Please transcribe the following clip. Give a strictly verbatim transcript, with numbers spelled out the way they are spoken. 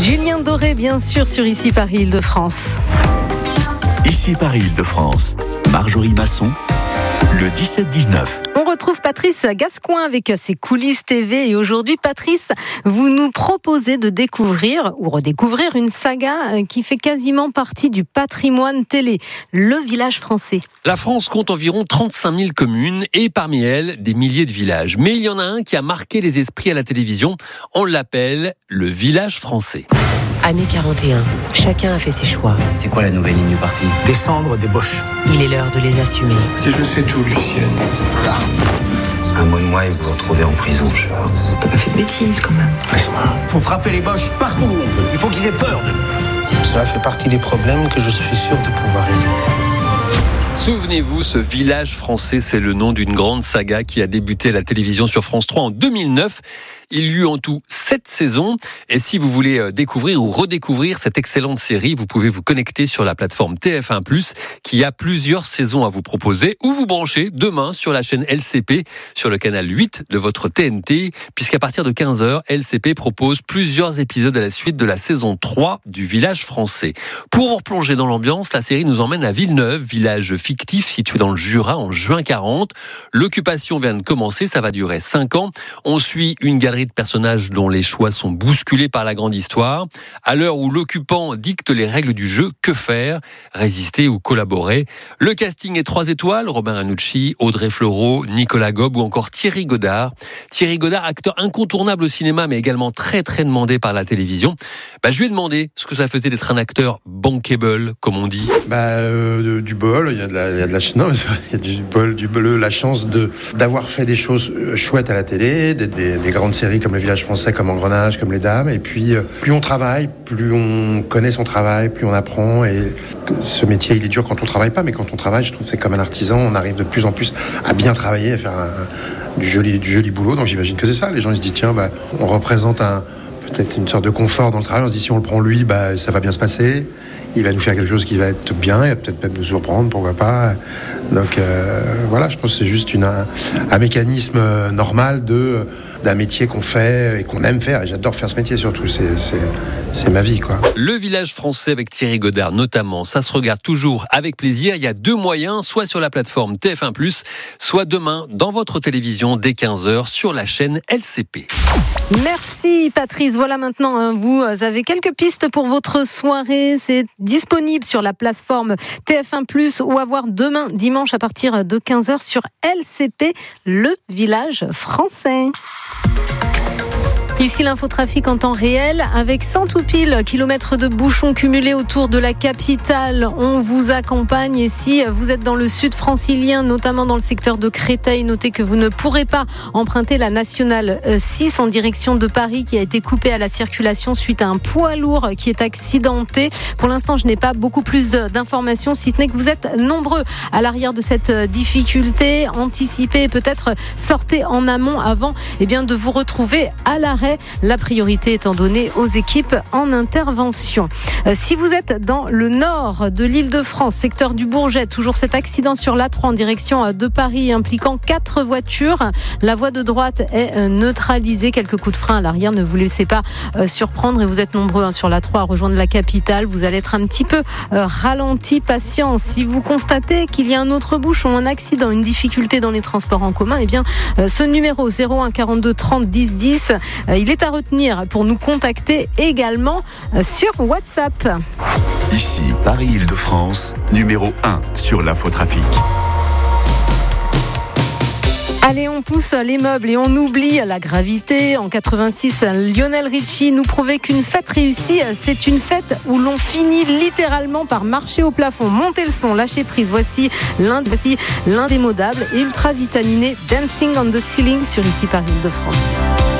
Julien Doré, bien sûr, sur Ici Paris Île-de-France. Ici Paris Île-de-France. Marjorie Masson, le dix-sept dix-neuf. On retrouve Patrice Gascoin avec ses coulisses T V. Et aujourd'hui, Patrice, vous nous proposez de découvrir ou redécouvrir une saga qui fait quasiment partie du patrimoine télé, Le Village Français. La France compte environ trente-cinq mille communes et parmi elles, des milliers de villages. Mais il y en a un qui a marqué les esprits à la télévision. On l'appelle Le Village Français. Année quarante et un, chacun a fait ses choix. C'est quoi la nouvelle ligne du parti ? Descendre des boches. Il est l'heure de les assumer. Et je sais tout, Lucienne. Là, un mot de moi et vous vous retrouvez en prison, Schwartz. T'as pas fait de bêtises quand même. Laisse-moi. Faut frapper les boches partout où on peut. Il faut qu'ils aient peur de nous. Cela fait partie des problèmes que je suis sûr de pouvoir résoudre. Souvenez-vous, ce Village Français, c'est le nom d'une grande saga qui a débuté à la télévision sur France trois en deux mille neuf. Il y eut en tout sept saisons. Et si vous voulez découvrir ou redécouvrir cette excellente série, vous pouvez vous connecter sur la plateforme T F un plus, qui a plusieurs saisons à vous proposer, ou vous brancher demain sur la chaîne L C P, sur le canal huit de votre T N T, puisqu'à partir de quinze heures, L C P propose plusieurs épisodes à la suite de la saison trois du Village Français. Pour vous replonger dans l'ambiance, la série nous emmène à Villeneuve, village fictif situé dans le Jura en juin quarante. L'occupation vient de commencer, ça va durer cinq ans. On suit une galerie de personnages dont les choix sont bousculés par la grande histoire. À l'heure où l'occupant dicte les règles du jeu, que faire ? Résister ou collaborer ? Le casting est trois étoiles, Robin Ranucci, Audrey Fleurot, Nicolas Gob ou encore Thierry Godard. Thierry Godard, acteur incontournable au cinéma mais également très très demandé par la télévision. Bah, je lui ai demandé ce que ça faisait d'être un acteur bankable, comme on dit. Bah, euh, du bol, il y a de la, il y a de la, non, il y a du bol, du bleu, la chance de, d'avoir fait des choses chouettes à la télé, des, des, des grandes séries comme Le Village Français, comme Engrenage, comme Les Dames. Et puis, plus on travaille, plus on connaît son travail, plus on apprend. Et ce métier, il est dur quand on travaille pas, mais quand on travaille, je trouve que c'est comme un artisan. On arrive de plus en plus à bien travailler, à faire un, du joli, du joli boulot. Donc j'imagine que c'est ça. Les gens ils se disent tiens, bah, on représente un, peut-être une sorte de confort dans le travail. On se dit si on le prend lui, bah, ça va bien se passer. Il va nous faire quelque chose qui va être bien, il va peut-être même nous surprendre, pourquoi pas. Donc euh, voilà, je pense que c'est juste une, un, un mécanisme normal de, d'un métier qu'on fait et qu'on aime faire. Et j'adore faire ce métier surtout, c'est, c'est, c'est ma vie, quoi. Le Village Français avec Thierry Godard notamment, ça se regarde toujours avec plaisir. Il y a deux moyens, soit sur la plateforme T F un plus, soit demain dans votre télévision dès quinze heures sur la chaîne L C P. Merci Patrice. Voilà maintenant, hein, vous avez quelques pistes pour votre soirée. C'est disponible sur la plateforme T F un plus ou à voir demain dimanche à partir de quinze heures sur L C P, Le Village Français. Ici l'infotrafic en temps réel avec cent tout pile kilomètres de bouchons cumulés autour de la capitale. On vous accompagne et si vous êtes dans le sud francilien, notamment dans le secteur de Créteil, notez que vous ne pourrez pas emprunter la nationale six en direction de Paris qui a été coupée à la circulation suite à un poids lourd qui est accidenté. Pour l'instant, je n'ai pas beaucoup plus d'informations, si ce n'est que vous êtes nombreux à l'arrière de cette difficulté. Anticipez, peut-être sortez en amont avant eh bien, de vous retrouver à l'arrêt. La priorité étant donnée aux équipes en intervention. Euh, si vous êtes dans le nord de l'Île-de-France, secteur du Bourget, toujours cet accident sur l'A trois en direction de Paris impliquant quatre voitures. La voie de droite est euh, neutralisée. Quelques coups de frein à l'arrière, ne vous laissez pas euh, surprendre. Et vous êtes nombreux hein, sur l'A trois à rejoindre la capitale. Vous allez être un petit peu euh, ralenti, patient. Si vous constatez qu'il y a un autre bouchon, un accident, une difficulté dans les transports en commun, eh bien, euh, ce numéro zéro un quarante-deux trente dix dix, euh, il est à retenir pour nous contacter également sur WhatsApp. Ici, Paris-Île-de-France, numéro un sur l'infotrafic. Allez, on pousse les meubles et on oublie la gravité. En quatre-vingt-six, Lionel Richie nous prouvait qu'une fête réussie, c'est une fête où l'on finit littéralement par marcher au plafond. Montez le son, lâchez prise. Voici, l'un, voici l'indémodable et ultra vitaminé Dancing on the Ceiling sur Ici Paris Île-de-France.